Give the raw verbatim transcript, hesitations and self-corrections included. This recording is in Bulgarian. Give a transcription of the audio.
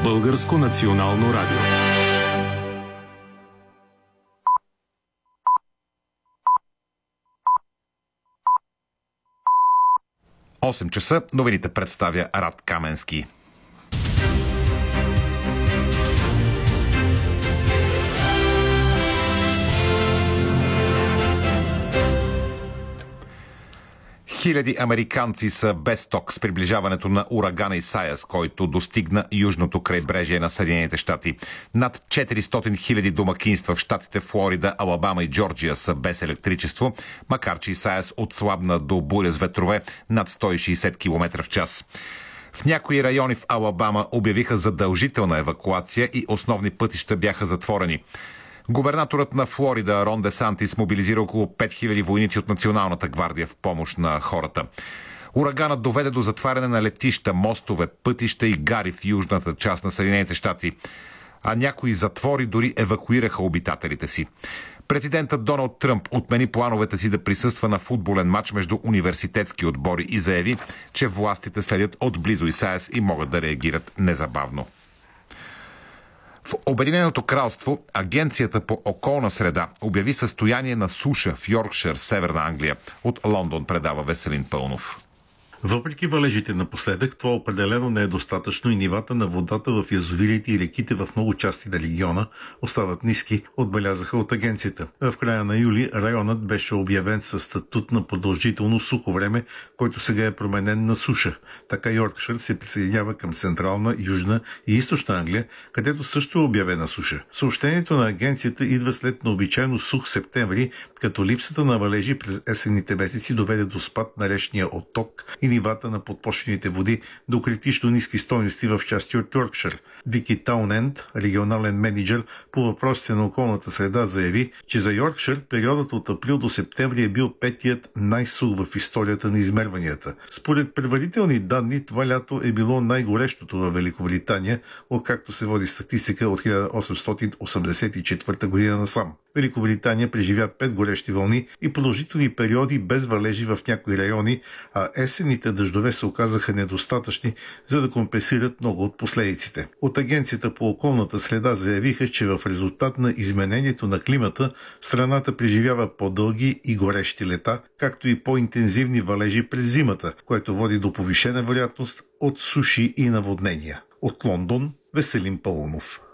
Българско национално радио. осем часа новините представя Рад Каменски. Хиляди американци са без ток с приближаването на урагана Исайас, който достигна южното крайбрежие на Съединените щати. Над четиристотин хиляди домакинства в щатите Флорида, Алабама и Джорджия са без електричество, макар че Исайас отслабна до буря с ветрове над сто и шейсет километра в час. В някои райони в Алабама обявиха задължителна евакуация и основни пътища бяха затворени. Губернаторът на Флорида Рон Де Сантис мобилизира около пет хиляди войници от Националната гвардия в помощ на хората. Ураганът доведе до затваряне на летища, мостове, пътища и гари в южната част на Съединените щати, а някои затвори дори евакуираха обитателите си. Президентът Доналд Тръмп отмени плановете си да присъства на футболен матч между университетски отбори и заяви, че властите следят отблизо Исайас и могат да реагират незабавно. В Обединеното кралство Агенцията по околна среда обяви състояние на суша в Йоркшир, Северна Англия. От Лондон предава Веселин Пълнов. Въпреки валежите напоследък, това определено не е достатъчно и нивата на водата в язовирите и реките в много части на региона остават ниски, отбелязаха от агенцията. В края на юли районът беше обявен със статут на продължително сухо време, който сега е променен на суша. Така Йоркшир се присъединява към Централна, Южна и Източна Англия, където също е обявена суша. Съобщението на агенцията идва след необичайно сух септември, като липсата на валежи през есенните месеци доведе до спад на речния отток и нивата на подпочвените води до критично ниски стойности в части от Йоркшир. Вики Тауненд, регионален менеджер по въпросите на околната среда, заяви, че за Йоркшир периодът от април до септември е бил петият най-сух в историята на измерванията. Според предварителни данни, това лято е било най-горещото в Великобритания, откакто се води статистика от хиляда осемстотин осемдесет и четвърта година насам. Великобритания преживя пет горещи вълни и продължителни периоди без валежи в някои райони, а есенните дъждове се оказаха недостатъчни, за да компенсират много от последиците. От Агенцията по околната среда заявиха, че в резултат на изменението на климата страната преживява по-дълги и горещи лета, както и по-интензивни валежи през зимата, което води до повишена вероятност от суши и наводнения. От Лондон Веселин Пълнов.